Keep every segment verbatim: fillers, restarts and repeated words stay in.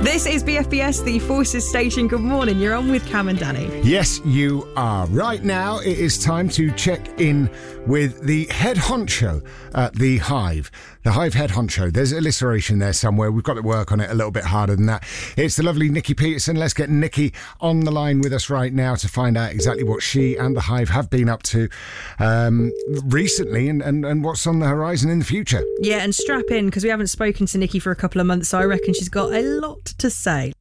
This is B F B S, the Forces Station. Good morning. You're on with Cam and Danny. Yes, you are. Right now, it is time to check in with the head honcho at the Hive. The Hive head honcho. There's alliteration there somewhere. We've got to work on it a little bit harder than that. It's the lovely Nikki Peterson. Let's get Nikki on the line with us right now to find out exactly what she and the Hive have been up to um, recently and, and, and what's on the horizon in the future. Yeah, and strap in, because we haven't spoken to Nikki for a couple of months, so I reckon she's got a lot to say.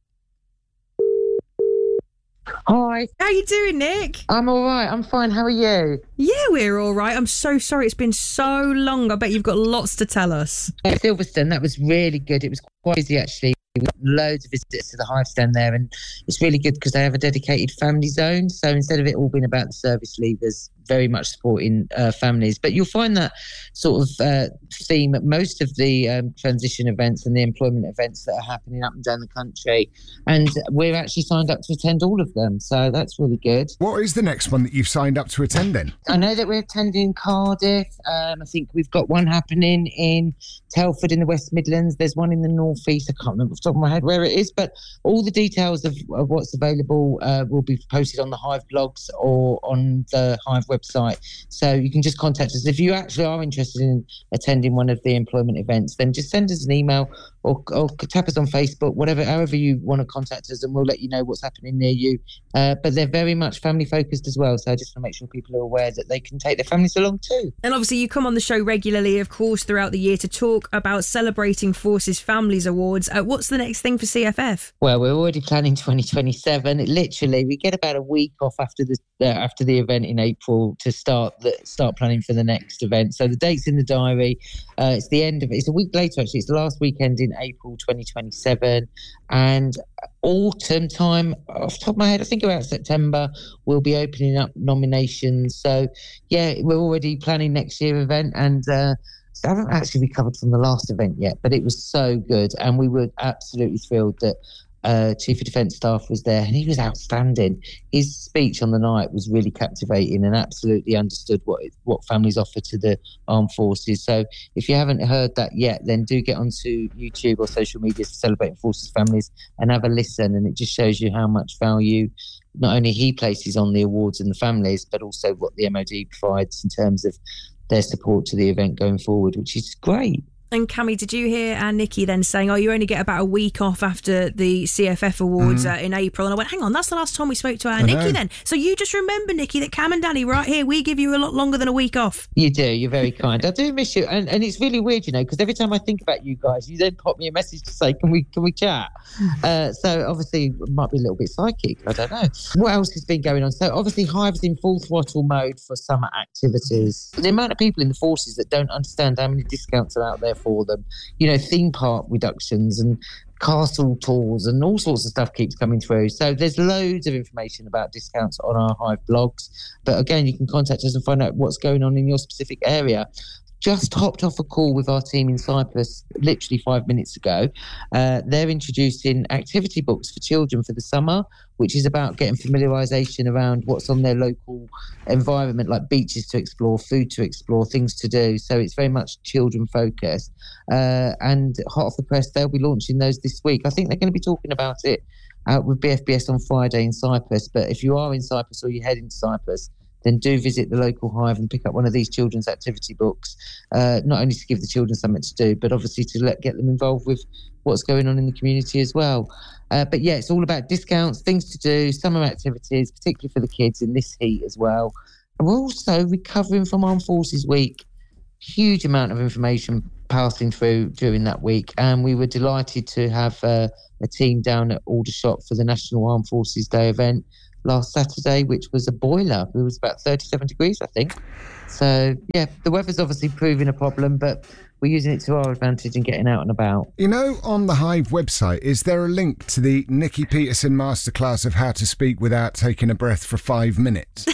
Hi. How you doing, Nick? I'm all right. I'm fine. How are you? Yeah, we're all right. I'm so sorry. It's been so long. I bet you've got lots to tell us. At Silverstone, that was really good. It was quite busy, actually. We got loads of visitors to the Hive stand there, and it's really good because they have a dedicated family zone. So instead of it all being about the service leavers, very much supporting uh, families. But you'll find that sort of uh, theme at most of the um, transition events and the employment events that are happening up and down the country. And we're actually signed up to attend all of them. So that's really good. What is the next one that you've signed up to attend then? I know that we're attending Cardiff. Um, I think we've got one happening in Telford in the West Midlands. There's one in the North East. I can't remember off the top of my head where it is, but all the details of, of what's available uh, will be posted on the Hive blogs or on the Hive website. So you can just contact us. If you actually are interested in attending one of the employment events, then just send us an email or, or tap us on Facebook, whatever, however you want to contact us, and we'll let you know what's happening near you. Uh, but they're very much family focused as well. So I just want to make sure people are aware that they can take their families along too. And obviously you come on the show regularly, of course, throughout the year to talk about celebrating Forces Families Awards. Uh, what's the next thing for C F F? Well, we're already planning twenty twenty-seven. It literally, we get about a week off after the uh, after the event in April to start the, start planning for the next event. So the date's in the diary. Uh, it's the end of it. It's a week later, actually. It's the last weekend in April twenty twenty-seven. And autumn time, off the top of my head, I think about September, we'll be opening up nominations. So, yeah, we're already planning next year's event. And uh, I haven't actually recovered from the last event yet, but it was so good. And we were absolutely thrilled that Uh, Chief of Defence Staff was there, and he was outstanding. His speech on the night was really captivating and absolutely understood what what families offer to the armed forces. So if you haven't heard that yet, then do get onto YouTube or social media for Celebrating Forces Families and have a listen, and it just shows you how much value not only he places on the awards and the families, but also what the M O D provides in terms of their support to the event going forward, which is great. And Cammy, did you hear uh, Nikki then saying, oh, you only get about a week off after the C F F Awards mm. uh, in April? And I went, hang on, that's the last time we spoke to our I Nikki know. then. So you just remember, Nikki, that Cam and Danny right here, we give you a lot longer than a week off. You do. You're very kind. I do miss you. And, and it's really weird, you know, because every time I think about you guys, you then pop me a message to say, can we can we chat? uh, so obviously, it might be a little bit psychic. I don't know. What else has been going on? So obviously, Hive's in full throttle mode for summer activities. The amount of people in the forces that don't understand how many discounts are out there for them. You know, theme park reductions and castle tours and all sorts of stuff keeps coming through. So there's loads of information about discounts on our Hive blogs. But again, you can contact us and find out what's going on in your specific area. Just hopped off a call with our team in Cyprus literally five minutes ago. Uh, they're introducing activity books for children for the summer, which is about getting familiarisation around what's on their local environment, like beaches to explore, food to explore, things to do. So it's very much children focused. Uh, and hot off the press, they'll be launching those this week. I think they're going to be talking about it out with B F B S on Friday in Cyprus. But if you are in Cyprus or you're heading to Cyprus, then do visit the local Hive and pick up one of these children's activity books, uh, not only to give the children something to do, but obviously to let, get them involved with what's going on in the community as well. Uh, but yeah, it's all about discounts, things to do, summer activities, particularly for the kids in this heat as well. And we're also recovering from Armed Forces Week. Huge amount of information passing through during that week. And we were delighted to have uh, a team down at Aldershot for the National Armed Forces Day event last Saturday, which was a boiler. It was about thirty-seven degrees, I think. So, yeah, the weather's obviously proving a problem, but we're using it to our advantage and getting out and about. You know, on the Hive website, is there a link to the Nikki Peterson masterclass of how to speak without taking a breath for five minutes?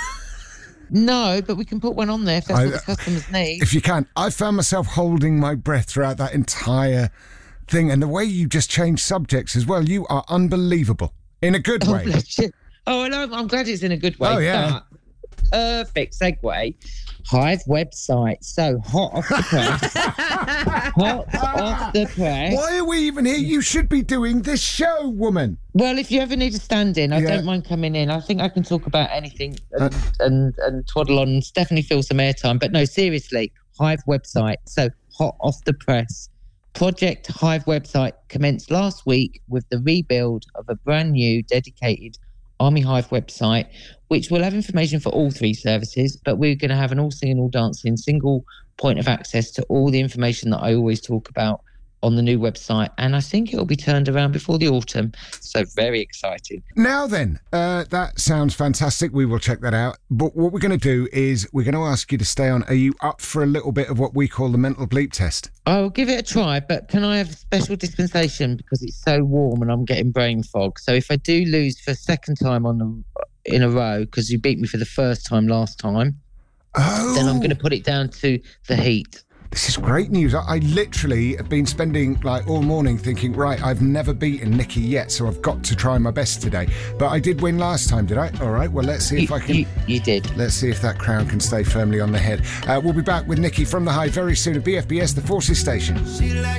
No, but we can put one on there if that's I, what the customers need. If you can. I found myself holding my breath throughout that entire thing, and the way you just change subjects as well, you are unbelievable. In a good Oh, way. bless you. Oh, no, I'm glad it's in a good way. Oh, yeah. But perfect segue. Hive website. So hot off the press. Hot off the press. Why are we even here? You should be doing this show, woman. Well, if you ever need a stand-in, I Yeah. don't mind coming in. I think I can talk about anything and, Uh, and, and twaddle on and definitely fill some airtime. But no, seriously, Hive website. So hot off the press. Project Hive website commenced last week with the rebuild of a brand new dedicated Army Hive website, which will have information for all three services, but we're going to have an all singing, all dancing, single point of access to all the information that I always talk about on the new website. And I think it'll be turned around before the autumn. So very exciting. Now then, uh, that sounds fantastic. We will check that out. But what we're going to do is we're going to ask you to stay on. Are you up for a little bit of what we call the mental bleep test? I'll give it a try, but can I have a special dispensation because it's so warm and I'm getting brain fog? So if I do lose for a second time on the in a row because you beat me for the first time last time, Oh, then I'm going to put it down to the heat. This is great news. I, I literally have been spending like all morning thinking, right, I've never beaten Nikki yet, so I've got to try my best today. But I did win last time, did I? All right, well, let's see if You, I can... you, you did. Let's see if that crown can stay firmly on the head. Uh, we'll be back with Nikki from the Hive very soon at B F B S, the Forces Station.